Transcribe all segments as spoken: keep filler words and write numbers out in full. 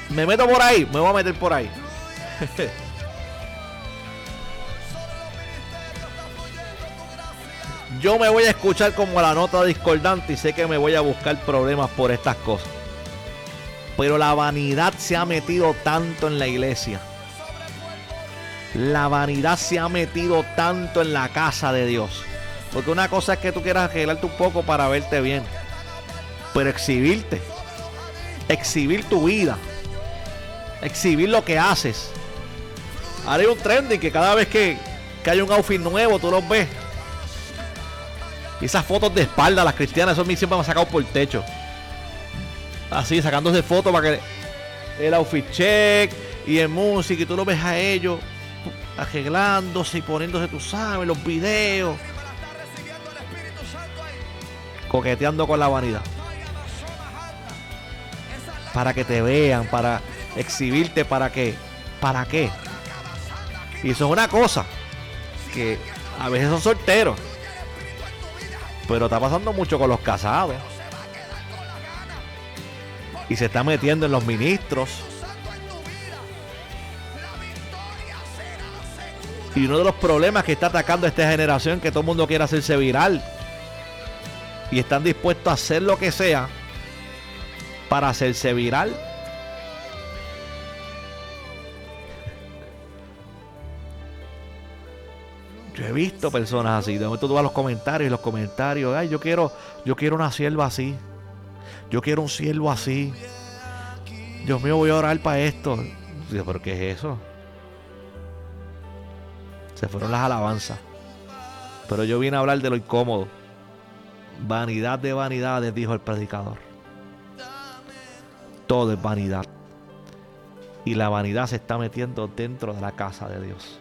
Me meto por ahí, me voy a meter por ahí. Yo me voy a escuchar como la nota discordante y sé que me voy a buscar problemas por estas cosas. Pero la vanidad se ha metido tanto en la iglesia. La vanidad se ha metido tanto en la casa de Dios. Porque una cosa es que tú quieras arreglarte un poco para verte bien. Pero exhibirte. Exhibir tu vida. Exhibir lo que haces. Ahora hay un trending que cada vez que, que hay un outfit nuevo, tú los ves. Y esas fotos de espalda, las cristianas, eso a mí siempre me ha sacado por el techo. Así, sacándose fotos para que el outfit check y en música, y tú lo ves a ellos arreglándose y poniéndose, tú sabes, los videos, coqueteando con la vanidad. Para que te vean, para exhibirte, para que, ¿para qué? Y eso es una cosa que a veces son solteros. Pero está pasando mucho con los casados. Y se está metiendo en los ministros. Y uno de los problemas que está atacando a esta generación, que todo el mundo quiere hacerse viral. Y están dispuestos a hacer lo que sea para hacerse viral. Yo he visto personas así. De momento tú vas a los comentarios y los comentarios, ay, yo quiero, yo quiero una sierva así. Yo quiero un siervo así. Dios mío, voy a orar para esto. Digo, ¿pero qué es eso? Se fueron las alabanzas. Pero yo vine a hablar de lo incómodo. Vanidad de vanidades, dijo el predicador. Todo es vanidad. Y la vanidad se está metiendo dentro de la casa de Dios.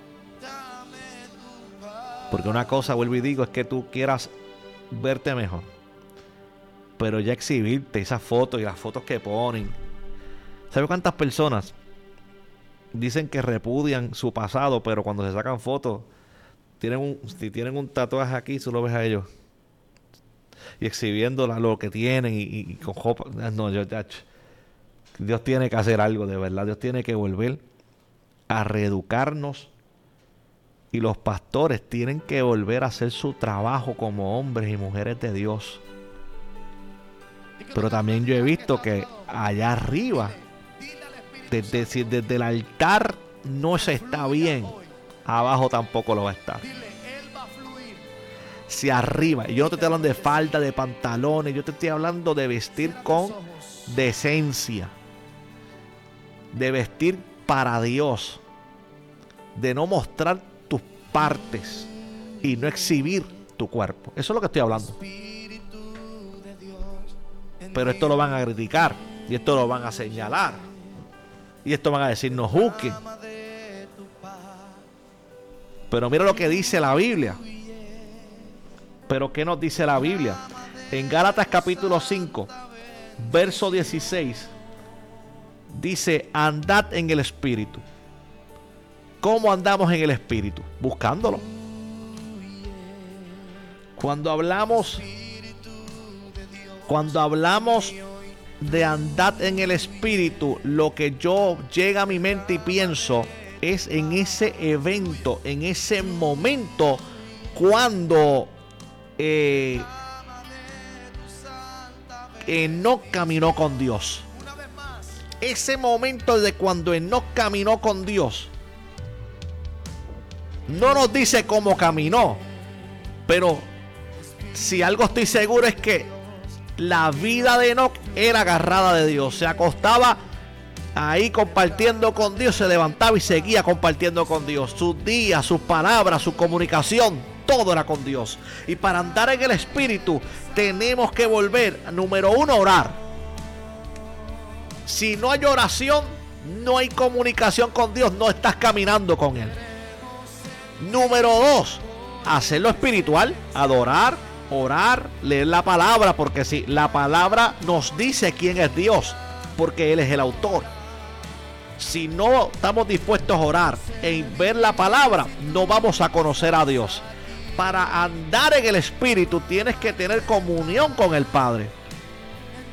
Porque una cosa, vuelvo y digo, es que tú quieras verte mejor. Pero ya exhibirte esas fotos y las fotos que ponen. ¿Sabe cuántas personas dicen que repudian su pasado, pero cuando se sacan fotos, tienen un, si tienen un tatuaje aquí, tú lo ves a ellos y exhibiendo lo que tienen y, y, y con ropa? No, yo, ya, Dios tiene que hacer algo, de verdad. Dios tiene que volver a reeducarnos. Y los pastores tienen que volver a hacer su trabajo como hombres y mujeres de Dios. Pero también yo he visto que allá arriba, desde, desde el altar no se está bien, abajo tampoco lo va a estar. Si arriba, y yo no te estoy hablando de falda, de pantalones, yo te estoy hablando de vestir con decencia, de vestir para Dios, de no mostrar partes y no exhibir tu cuerpo. Eso es lo que estoy hablando. Pero esto lo van a criticar y esto lo van a señalar y esto van a decir no juzguen. Pero mira lo que dice la Biblia. Pero ¿qué nos dice la Biblia? En Gálatas capítulo cinco verso dieciséis dice: andad en el Espíritu. ¿Cómo andamos en el Espíritu? Buscándolo. Cuando hablamos, cuando hablamos de andar en el Espíritu, lo que yo llega a mi mente y pienso es en ese evento, en ese momento cuando eh, Enoc caminó con Dios. Ese momento de cuando Enoc caminó con Dios. No nos dice cómo caminó, pero si algo estoy seguro es que la vida de Enoc era agarrada de Dios. Se acostaba ahí compartiendo con Dios, se levantaba y seguía compartiendo con Dios. Sus días, sus palabras, su comunicación, todo era con Dios. Y para andar en el Espíritu tenemos que volver, número uno, a orar. Si no hay oración, no hay comunicación con Dios, no estás caminando con Él. Número dos, hacerlo espiritual, adorar, orar, leer la palabra, porque si la palabra nos dice quién es Dios, porque Él es el autor. Si no estamos dispuestos a orar e ver la palabra, no vamos a conocer a Dios. Para andar en el Espíritu tienes que tener comunión con el Padre.